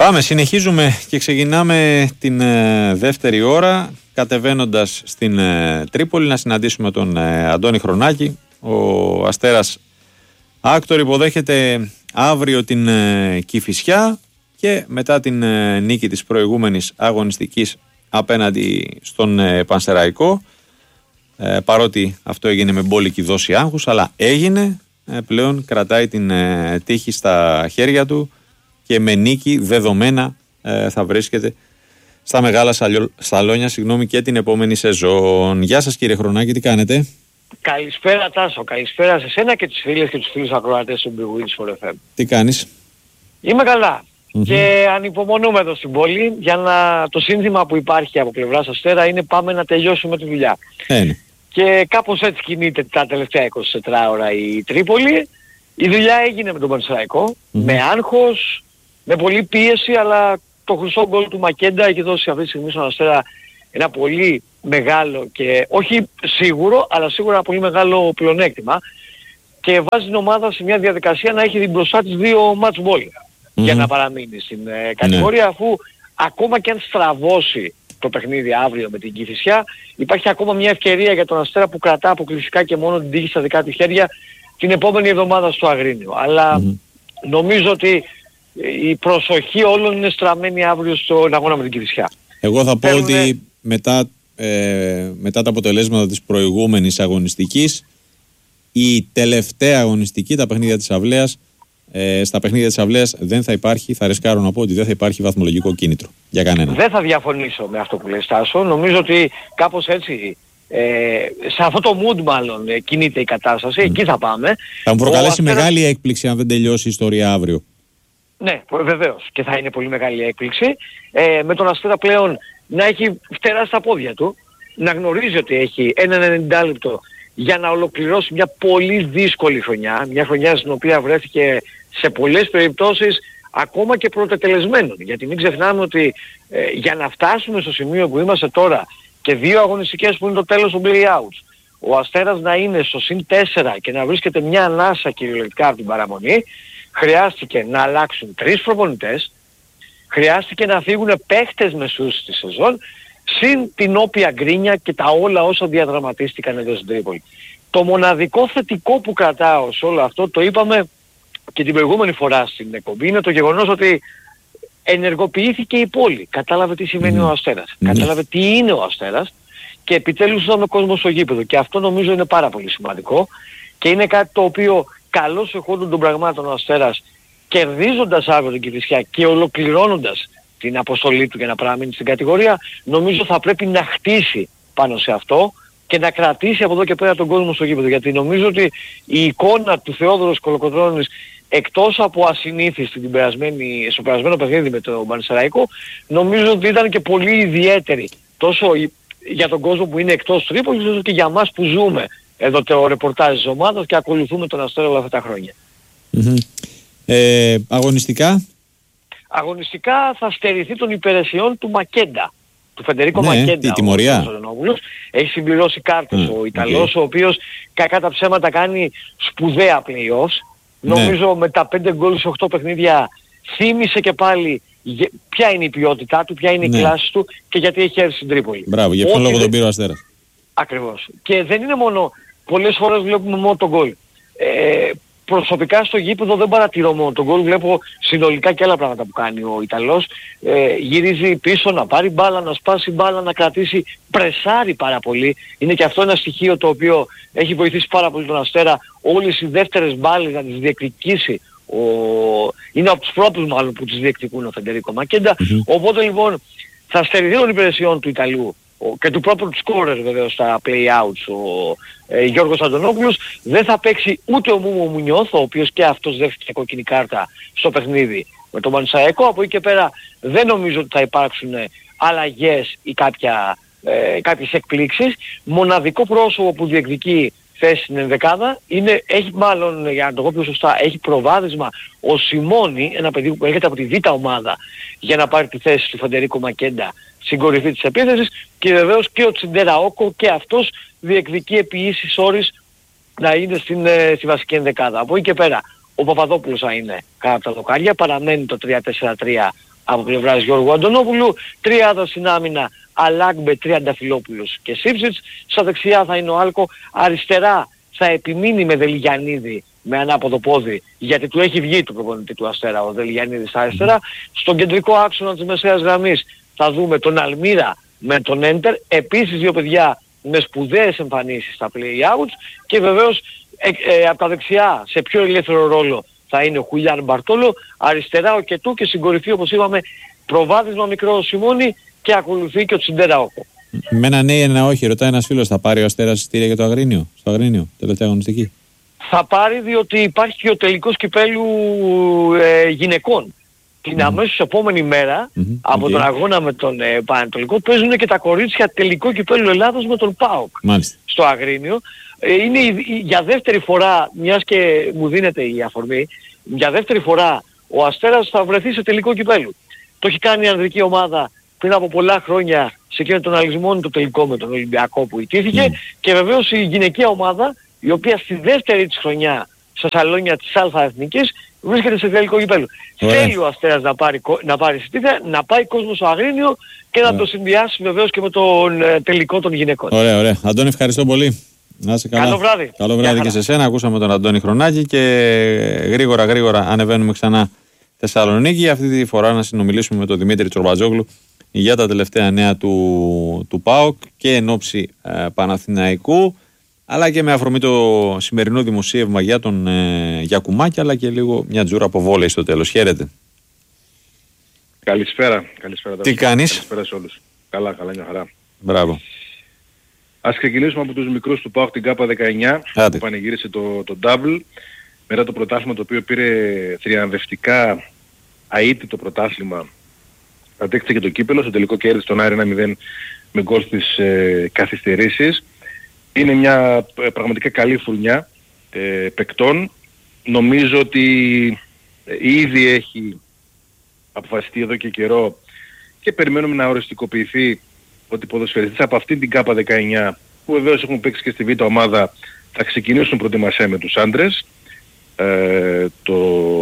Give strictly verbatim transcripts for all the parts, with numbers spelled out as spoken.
Πάμε, συνεχίζουμε και ξεκινάμε την ε, δεύτερη ώρα κατεβαίνοντας στην ε, Τρίπολη να συναντήσουμε τον ε, Αντώνη Χρονάκη. Ο Αστέρας Άκτορ υποδέχεται αύριο την ε, Κηφισιά και μετά την ε, νίκη της προηγούμενης αγωνιστικής απέναντι στον ε, Πανσεραϊκό, ε, παρότι αυτό έγινε με μπόλικη δόση άγχους, αλλά έγινε, ε, πλέον κρατάει την ε, τύχη στα χέρια του και με νίκη δεδομένα ε, θα βρίσκεται στα μεγάλα σαλιο, σαλόνια συγγνώμη, και την επόμενη σεζόν. Γεια σας κύριε Χρονάκη, τι κάνετε? Καλησπέρα Τάσο, καλησπέρα σε σένα και τους φίλες και τους φίλους ακροατές του Big Wins for εφ εμ. Τι κάνεις? Είμαι καλά mm-hmm. και ανυπομονούμε εδώ στην πόλη για να το σύνθημα που υπάρχει από πλευράς Αστέρα είναι πάμε να τελειώσουμε τη δουλειά. Ε, και κάπως έτσι κινείται τα τελευταία είκοσι τέσσερις ώρα η Τρίπολη. Η δουλειά έγινε με τον Πανσεραϊκό, mm-hmm. με άγχος, με πολλή πίεση, αλλά το χρυσό γκολ του Μακέντα έχει δώσει αυτή τη στιγμή στον Αστέρα ένα πολύ μεγάλο και όχι σίγουρο, αλλά σίγουρα ένα πολύ μεγάλο πλεονέκτημα και βάζει την ομάδα σε μια διαδικασία να έχει την μπροστά της δύο match ball mm-hmm. για να παραμείνει στην ε, κατηγορία, mm-hmm. αφού ακόμα και αν στραβώσει το παιχνίδι αύριο με την Κηφισιά, υπάρχει ακόμα μια ευκαιρία για τον Αστέρα που κρατά αποκλειστικά και μόνο την τύχη στα δικά του χέρια την επόμενη εβδομάδα στο Αγρίνιο. Αλλά mm-hmm. νομίζω ότι η προσοχή όλων είναι στραμμένη αύριο στον αγώνα με την Κηφισιά. Εγώ θα πω Θέλουν... ότι μετά, ε, μετά τα αποτελέσματα της προηγούμενης αγωνιστικής, η τελευταία αγωνιστική, τα παιχνίδια της Αυλαίας, ε, στα παιχνίδια της Αυλαίας δεν θα υπάρχει, θα ρισκάρω να πω ότι δεν θα υπάρχει βαθμολογικό κίνητρο για κανένα. Δεν θα διαφωνήσω με αυτό που λες Τάσο. Νομίζω ότι κάπως έτσι, ε, σε αυτό το mood μάλλον ε, κινείται η κατάσταση, mm. εκεί θα πάμε. Θα μου προκαλέσει Αστέρας... μεγάλη έκπληξη αν δεν τελειώσει η ιστορία αύριο. Ναι, βεβαίως και θα είναι πολύ μεγάλη έκπληξη. Ε, με τον Αστέρα πλέον να έχει φτερά στα πόδια του, να γνωρίζει ότι έχει ένα ενενήντα λεπτό για να ολοκληρώσει μια πολύ δύσκολη χρονιά, μια χρονιά στην οποία βρέθηκε σε πολλές περιπτώσεις ακόμα και πρωτετελεσμένων. Γιατί μην ξεχνάμε ότι ε, για να φτάσουμε στο σημείο που είμαστε τώρα και δύο αγωνιστικές που είναι το τέλος των play-outs, ο Αστέρας να είναι στο συν τέσσερα και να βρίσκεται μια ανάσα κυριολεκτικά από την παραμονή, χρειάστηκε να αλλάξουν τρεις προπονητές, χρειάστηκε να φύγουν παίχτες μεσούς στη σεζόν, συν την όποια γκρίνια και τα όλα όσα διαδραματίστηκαν εδώ στην Τρίπολη. Το μοναδικό θετικό που κρατάω σε όλο αυτό, το είπαμε και την προηγούμενη φορά στην εκπομπή, είναι το γεγονός ότι ενεργοποιήθηκε η πόλη. Κατάλαβε τι σημαίνει mm. ο Αστέρας. Mm. Κατάλαβε τι είναι ο Αστέρας και επιτέλους είδαμε κόσμο στο γήπεδο. Και αυτό νομίζω είναι πάρα πολύ σημαντικό και είναι κάτι το οποίο καλώς εχόντων των πραγμάτων ο Αστέρας, κερδίζοντας αύριο την Κηφισιά και ολοκληρώνοντας την αποστολή του για να παραμείνει στην κατηγορία, νομίζω θα πρέπει να χτίσει πάνω σε αυτό και να κρατήσει από εδώ και πέρα τον κόσμο στο γήπεδο. Γιατί νομίζω ότι η εικόνα του Θεόδωρος Κολοκοτρώνης, εκτός από ασυνήθιστη την περασμένη, στο περασμένο παιχνίδι με το Πανσεραϊκό, νομίζω ότι ήταν και πολύ ιδιαίτερη τόσο για τον κόσμο που είναι εκτός Τρίπολης, όσο και για μας που ζούμε εδώ το ρεπορτάζ της ομάδας και ακολουθούμε τον Αστέρα όλα αυτά τα χρόνια. Mm-hmm. Ε, αγωνιστικά. Αγωνιστικά θα στερηθεί των υπηρεσιών του Μακέντα, του Φεντερίκο ναι, Μακέντα. Τι τιμωρία. Έχει συμπληρώσει κάρτες mm, ο Ιταλός, okay. ο οποίος κακά τα ψέματα κάνει σπουδαία play-offs. Ναι. Νομίζω με τα πέντε γκολ σε οκτώ παιχνίδια θύμισε και πάλι ποια είναι η ποιότητά του, ποια είναι ναι. η κλάση του και γιατί έχει έρθει στην Τρίπολη. Μπράβο, για ποιον λόγο τον πήρε ο Αστέρας. Ακριβώς. Και δεν είναι μόνο, πολλές φορές βλέπουμε μόνο τον γκολ. Ε, προσωπικά στο γήπεδο δεν παρατηρώ μόνο τον γκολ, βλέπω συνολικά και άλλα πράγματα που κάνει ο Ιταλός. Ε, γυρίζει πίσω να πάρει μπάλα, να σπάσει μπάλα, να κρατήσει, πρεσάρει πάρα πολύ. Είναι και αυτό ένα στοιχείο το οποίο έχει βοηθήσει πάρα πολύ τον Αστέρα. Όλες οι δεύτερες μπάλες να τις διεκδικήσει. Ο... Είναι από τους πρώτους μάλλον που τις διεκδικούν ο Φεντερίκο Μακέντα. Mm-hmm. Οπότε λοιπόν θα στερηθεί των υπηρεσιών του Ιταλού και του πρώτου του σκόρερ βεβαίως στα play-outs ο ε, Γιώργος Αντωνόπουλος. Δεν θα παίξει ούτε ο Μούμο Μουνιώθ, ο οποίος και αυτός δέχτηκε κόκκινη κάρτα στο παιχνίδι με τον Πανσεραϊκό. Από εκεί και πέρα δεν νομίζω ότι θα υπάρξουν αλλαγές ή κάποια, ε, κάποιες εκπλήξεις. Μοναδικό πρόσωπο που διεκδικεί θέση στην ενδεκάδα είναι, έχει μάλλον, για να το πω πιο σωστά, έχει προβάδισμα ο Σιμώνη, ένα παιδί που έρχεται από τη Β' ομάδα για να πάρει τη θέση του Φεντερίκο Μακέντα στην κορυφή της επίθεσης, και βεβαίως και ο Τσιντεραόκο και αυτός διεκδικεί επί ίσης όρης να είναι στην, ε, στη βασική ενδεκάδα. Από εκεί και πέρα ο Παπαδόπουλος θα είναι κάτω από τα δοκάρια, παραμένει το τρία τέσσερα τρία από πλευράς Γιώργου Αντωνόπουλου. Τριάδα στην άμυνα, Αλάγκμπε, Τριανταφυλόπουλος και Σίψιτς. Στα δεξιά θα είναι ο Άλκο. Αριστερά θα επιμείνει με Δελιγιαννίδη με ανάποδο πόδι, γιατί του έχει βγει του προπονητή του Αστέρα ο Δελιγιαννίδης στα αριστερά. Στον κεντρικό άξονα της μεσαίας γραμμής θα δούμε τον Αλμύρα με τον Έντερ. Επίσης δύο παιδιά με σπουδαίες εμφανίσεις στα play-outs. Και βεβαίως ε, ε, από τα δεξιά σε πιο ελεύθερο ρόλο θα είναι ο Χουλιάν Μπαρτόλο. Αριστερά ο Κετού και στην κορυφή, όπως είπαμε, προβάδισμα μικρό ο Σιμώνη και ακολουθεί και ο Τσιντέρα Όκο. Με ένα ναι ή ένα όχι, ρωτάει ένας φίλος, θα πάρει ο Αστέρας εισιτήρια για το Αγρίνιο, στο Αγρίνιο, τελευταία αγωνιστική? Θα πάρει, διότι υπάρχει και ο τελικός κυπέλου ε, γυναικών. Την mm-hmm. αμέσως επόμενη μέρα mm-hmm. από okay. τον αγώνα με τον ε, Πανετολικό παίζουν και τα κορίτσια τελικό κυπέλου Ελλάδος με τον ΠΑΟΚ στο Αγρίνιο. Ε, είναι η, η, για δεύτερη φορά, μιας και μου δίνεται η αφορμή, για δεύτερη φορά ο Αστέρας θα βρεθεί σε τελικό κυπέλου. Το έχει κάνει η ανδρική ομάδα πριν από πολλά χρόνια σε εκείνο τον αλυσμό το τελικό με τον Ολυμπιακό που ιτήθηκε mm. και βεβαίως η γυναικεία ομάδα, η οποία στη δεύτερη της χρονιά στα σαλόνια της Α' Εθνικής βρίσκεται σε τελικό κυπέλου. Θέλει ο Αστέρας να πάρει, να πάρει συντήθεια, να πάει κόσμο στο Αγρίνιο και να yeah. το συνδυάσει βεβαίως και με τον ε, τελικό των γυναικών. Ωραία, ωραία. Αντώνη, ευχαριστώ πολύ. Να είσαι καλά. Καλό βράδυ. Καλό βράδυ και σε σένα. Ακούσαμε τον Αντώνη Χρονάκη και γρήγορα γρήγορα ανεβαίνουμε ξανά Θεσσαλονίκη. Αυτή τη φορά να συνομιλήσουμε με τον Δημήτρη Τσορμπατζόγλου για τα τελευταία νέα του, του ΠΑΟΚ και εν ώψη ε, Παναθηναϊκού, αλλά και με αφορμή το σημερινό δημοσίευμα για τον ε, Γιακουμάκη, αλλά και λίγο μια τζούρα από βόλεϊ στο τέλος. Χαίρετε. Καλησπέρα. Καλησπέρα. Τι κάνεις? Καλησπέρα σε όλους. Καλά, καλά, μια χαρά. Μπράβο. Ας ξεκινήσουμε από τους μικρούς του ΠΑΟΚ, την Κάπα δεκαεννιά, Άντε. που πανηγύρισε το, το double, μετά το πρωτάθλημα το οποίο πήρε θριαμβευτικά αίτητο πρωτάθλημα. Αντέκτησε και το κύπελο, στο τελικό κέρδισε τον Άρη ένα μηδέν με γκολ στις ε, καθυστερήσεις. Είναι μια ε, πραγματικά καλή φουρνιά ε, παικτών. Νομίζω ότι ε, ήδη έχει αποφασιστεί εδώ και καιρό και περιμένουμε να οριστικοποιηθεί ότι οι ποδοσφαιριστές από αυτήν την Κάπα δεκαεννιά, που βεβαίως έχουν παίξει και στη Β' ομάδα, θα ξεκινήσουν προετοιμασία με τους άντρες ε, το,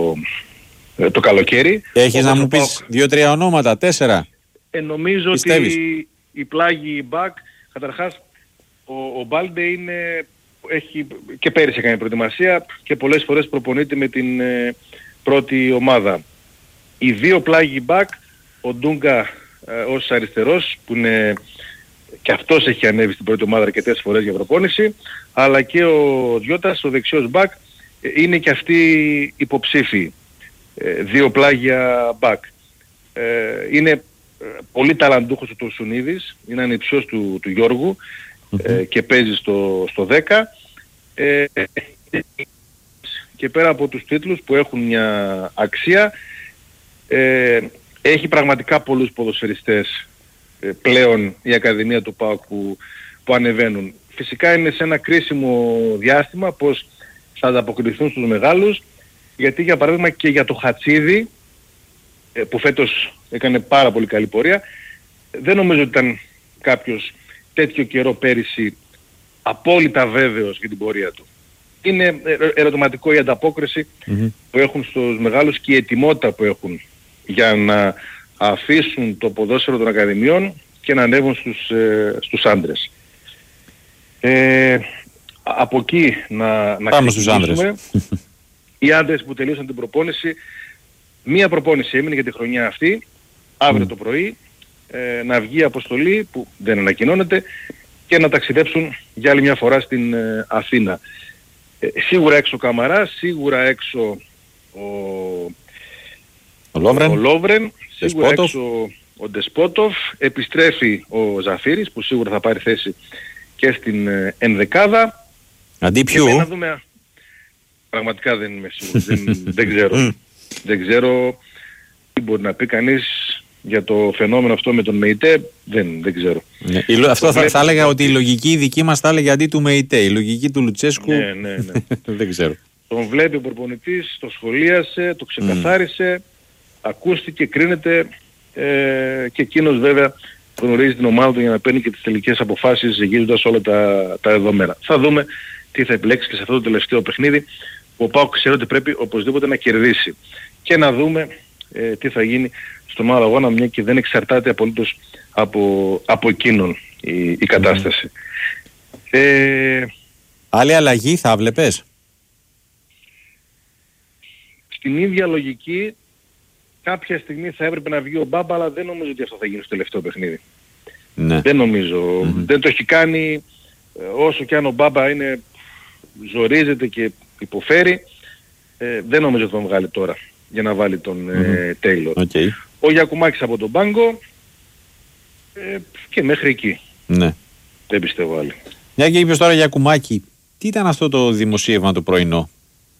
ε, το καλοκαίρι. Έχεις να μου πεις δύο-τρία ονόματα, τέσσερα? Ε, νομίζω Πιστεύεις? ότι η πλάγη μπακ, καταρχάς ο, ο Μπάλντε είναι, έχει, και πέρυσι έκανε προετοιμασία και πολλές φορές προπονείται με την ε, πρώτη ομάδα. Οι δύο πλάγοι μπακ, ο Ντούγκα ε, ως αριστερός, που είναι και αυτός έχει ανέβει στην πρώτη ομάδα αρκετές φορές για προπόνηση, αλλά και ο Διώτας, ο δεξιός μπακ, ε, είναι και αυτοί υποψήφοι. Ε, δύο πλάγια μπακ. Ε, είναι ε, πολύ ταλαντούχος ο Τουρσουνίδης, είναι ανιψιός του, του Γιώργου ε, και παίζει στο, στο δέκα. Ε, και πέρα από τους τίτλους που έχουν μια αξία, ε, έχει πραγματικά πολλούς ποδοσφαιριστές ε, πλέον η Ακαδημία του ΠΑΟΚ που, που ανεβαίνουν. Φυσικά είναι σε ένα κρίσιμο διάστημα πως θα ανταποκριθούν στους μεγάλους, γιατί για παράδειγμα και για το Χατσίδη, ε, που φέτος έκανε πάρα πολύ καλή πορεία, δεν νομίζω ότι ήταν κάποιος τέτοιο καιρό πέρυσι απόλυτα βέβαιος για την πορεία του. Είναι ερωτηματικό η ανταπόκριση mm-hmm. που έχουν στους μεγάλους και η ετοιμότητα που έχουν για να αφήσουν το ποδόσφαιρο των ακαδημιών και να ανέβουν στους, ε, στους άντρες. Ε, από εκεί να, να Πάμε στους άντρες. Οι άντρες που τελείωσαν την προπόνηση, μία προπόνηση έμεινε για τη χρονιά αυτή, αύριο mm. το πρωί, ε, να βγει αποστολή που δεν ανακοινώνεται και να ταξιδέψουν για άλλη μια φορά στην ε, Αθήνα. Ε, σίγουρα έξω ο Καμαράς, σίγουρα έξω ο, ο Λόβρεν, ο Λόβρεν σίγουρα έξω ο Ντεσπότοφ, επιστρέφει ο Ζαφύρης που σίγουρα θα πάρει θέση και στην ε, ενδεκάδα. Αντί ποιου? Να δούμε, πραγματικά δεν είμαι σίγουρος, δεν, δεν ξέρω. δεν ξέρω τι μπορεί να πει κανείς για το φαινόμενο αυτό με τον ΜΕΙΤΕ, δεν, δεν ξέρω. Ναι, η, αυτό θα, θα έλεγα ότι η λογική δική μας θα έλεγε αντί του ΜΕΙΤΕ, η λογική του Λουτσέσκου, ναι, ναι, ναι. δεν ξέρω. Τον βλέπει ο προπονητής, το σχολίασε, το ξεκαθάρισε, mm. ακούστηκε, κρίνεται ε, και εκείνος βέβαια γνωρίζει την ομάδα του για να παίρνει και τις τελικές αποφάσεις ζυγίζοντας όλα τα, τα δεδομένα. Θα δούμε τι θα επιλέξει και σε αυτό το τελευταίο παιχνίδι που ο ΠΑΟΚ ξέρει ότι πρέπει οπωσδήποτε να κερδίσει και να δούμε ε, τι θα γίνει στον άλλο αγώνα, μια και δεν εξαρτάται απολύτως από, από εκείνον η, η κατάσταση. Mm. Ε, Άλλη αλλαγή θα βλέπεις? Στην ίδια λογική κάποια στιγμή θα έπρεπε να βγει ο Μπάμπα, αλλά δεν νομίζω ότι αυτό θα γίνει στο τελευταίο παιχνίδι. Ναι. Δεν νομίζω. Mm-hmm. Δεν το έχει κάνει, όσο και αν ο Μπάμπα είναι, ζορίζεται και υποφέρει, ε, δεν νομίζω ότι θα τον βγάλει τώρα για να βάλει τον ε, Τέιλορ. Mm-hmm. Okay. Ο Γιακουμάκης από τον πάγκο ε, και μέχρι εκεί. Ναι. Δεν πιστεύω άλλη. Μια και είπες τώρα Γιακουμάκη, τι ήταν αυτό το δημοσίευμα το πρωινό?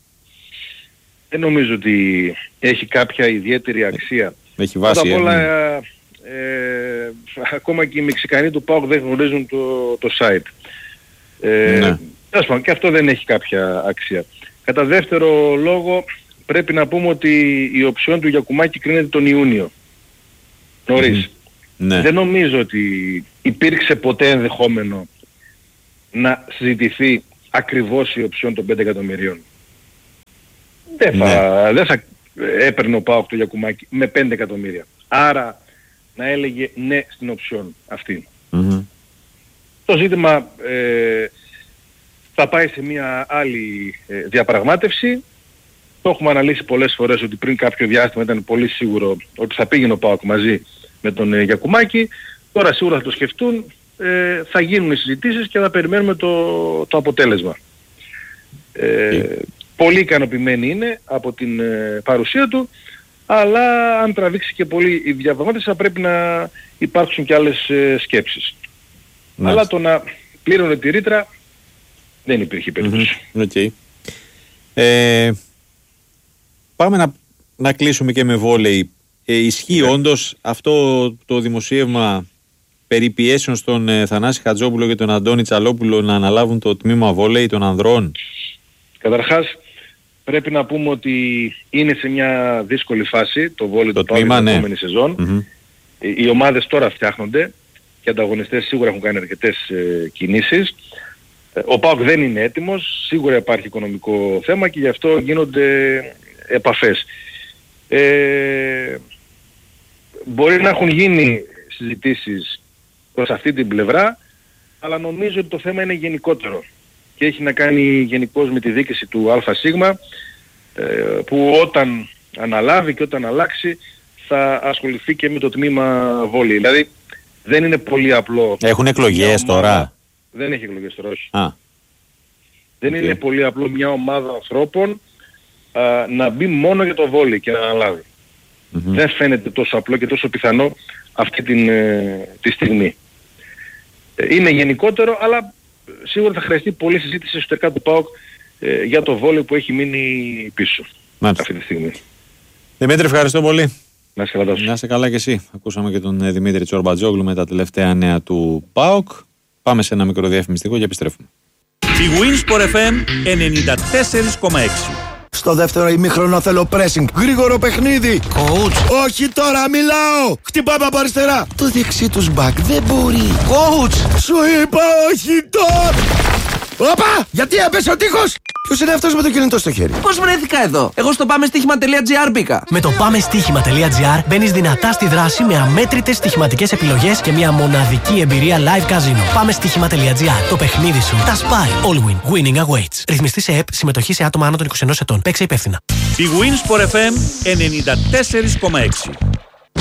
Δεν νομίζω ότι έχει κάποια ιδιαίτερη αξία. Έχει βάση. Πρώτα απ' όλα, ε, ε, ακόμα και οι Μεξικανοί του ΠΑΟΚ δεν γνωρίζουν το, το site. Ε, ναι. Άσπα, και αυτό δεν έχει κάποια αξία. Κατά δεύτερο λόγο, πρέπει να πούμε ότι η οψιόν του Γιακουμάκη κρίνεται τον Ιούνιο. Νωρίς. Mm. Ναι. Δεν νομίζω ότι υπήρξε ποτέ ενδεχόμενο να συζητηθεί ακριβώς η οψιόν των πέντε εκατομμυρίων. Δεν θα, ναι. δεν θα έπαιρνε ο ΠΑΟΚ το Γιακουμάκη με πέντε εκατομμύρια. Άρα να έλεγε ναι στην οψιόν αυτή. Mm-hmm. Το ζήτημα ε, θα πάει σε μια άλλη ε, διαπραγμάτευση. Το έχουμε αναλύσει πολλές φορές ότι πριν κάποιο διάστημα ήταν πολύ σίγουρο ότι θα πήγαινε ο ΠΑΟΚ μαζί με τον ε, Γιακουμάκη. Τώρα σίγουρα θα το σκεφτούν, ε, θα γίνουν οι συζητήσεις και θα περιμένουμε το, το αποτέλεσμα. Ε, mm. Πολύ ικανοποιημένοι είναι από την ε, παρουσία του, αλλά αν τραβήξει και πολύ η διαπραγμάτευση θα πρέπει να υπάρξουν και άλλες ε, σκέψεις. Mm. Αλλά το να πλήρωνε τη ρήτρα δεν υπήρχε περίπτωση. Mm-hmm. Okay. Ε, πάμε να, να κλείσουμε και με βόλεϊ. Ε, ισχύει yeah. όντως αυτό το δημοσίευμα περί πιέσεων στον ε, Θανάση Χατζόπουλο και τον Αντώνη Τσαλόπουλο να αναλάβουν το τμήμα βόλεϊ των ανδρών? Καταρχάς πρέπει να πούμε ότι είναι σε μια δύσκολη φάση το βόλεϊ το του ΠΑΟΚ την ναι. επόμενη σεζόν. Mm-hmm. Οι ομάδες τώρα φτιάχνονται και οι ανταγωνιστές σίγουρα έχουν κάνει αρκετές ε, κινήσεις. Ο ΠΑΟΚ δεν είναι έτοιμος, σίγουρα υπάρχει οικονομικό θέμα και γι' αυτό γίνονται επαφές. Ε, μπορεί να έχουν γίνει συζητήσεις προς αυτή την πλευρά, αλλά νομίζω ότι το θέμα είναι γενικότερο και έχει να κάνει γενικώς με τη διοίκηση του ΑΣ, που όταν αναλάβει και όταν αλλάξει θα ασχοληθεί και με το τμήμα βόλεϊ. Δηλαδή δεν είναι πολύ απλό. Έχουν εκλογές τώρα? Δεν έχει εκλογές τώρα, όχι. Α. Δεν okay. είναι πολύ απλό μια ομάδα ανθρώπων α, να μπει μόνο για το βόλεϊ και να αναλάβει. Mm-hmm. Δεν φαίνεται τόσο απλό και τόσο πιθανό αυτή την, ε, τη στιγμή. Ε, είναι γενικότερο, αλλά σίγουρα θα χρειαστεί πολλή συζήτηση εσωτερικά του ΠΑΟΚ ε, για το βόλεϊ που έχει μείνει πίσω. Μάλιστα. Αυτή τη στιγμή. Δημήτρη, ευχαριστώ πολύ. Να είσαι καλά. Να είσαι καλά και εσύ. Ακούσαμε και τον Δημήτρη Τσορμπατζόγλου με τα τελευταία νέα του ΠΑΟΚ. Πάμε σε ένα μικρό διαφημιστικό και επιστρέφουμε. Η Winsport εφ εμ ενενήντα τέσσερα κόμμα έξι. Στο δεύτερο ημίχρονο θέλω pressing. Γρήγορο παιχνίδι. Coach. Όχι τώρα, μιλάω. Χτυπάμε από αριστερά. Το δεξί τους μπακ δεν μπορεί. Coach. Σου είπα όχι τώρα. Όπα! Γιατί έπεσε ο τείχος. Ποιος είναι αυτός με το κινητό στο χέρι? Πώς βρέθηκα εδώ? Εγώ στο πάμε στοίχημα τελεία τζι άρ μπήκα. Με το πάμε στοίχημα τελεία τζι άρ μπαίνεις δυνατά στη δράση με αμέτρητες στοιχηματικές επιλογές και μια μοναδική εμπειρία live casino. Πάμε στοίχημα τελεία τζι άρ. Το παιχνίδι σου τα σπάει. All win. Winning awaits. Ρυθμιστή σε ΕΠ. Συμμετοχή σε άτομα άνω των είκοσι ενός ετών. Παίξε υπεύθυνα. Η Winsport εφ εμ ενενήντα τέσσερα κόμμα έξι.